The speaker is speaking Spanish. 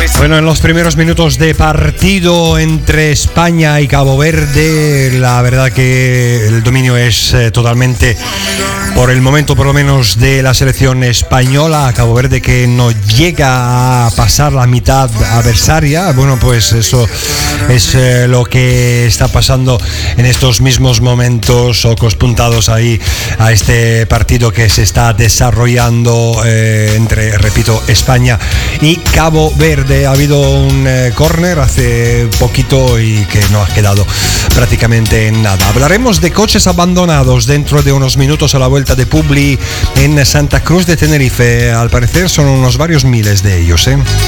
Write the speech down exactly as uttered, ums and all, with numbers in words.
Bueno, en los primeros minutos de partido entre España y Cabo Verde, la verdad que el dominio es eh, totalmente, por el momento por lo menos, de la selección española. Cabo Verde que no llega a pasar la mitad adversaria. Bueno, pues eso es eh, lo que está pasando en estos mismos momentos, ojos puntados ahí a este partido que se está desarrollando eh, entre, repito, España y Cabo Verde. Ha habido un eh, córner hace poquito y que no ha quedado prácticamente en nada. Hablaremos de coches abandonados dentro de unos minutos a la vuelta de Publi en Santa Cruz de Tenerife. Al parecer son unos varios miles de ellos, ¿eh?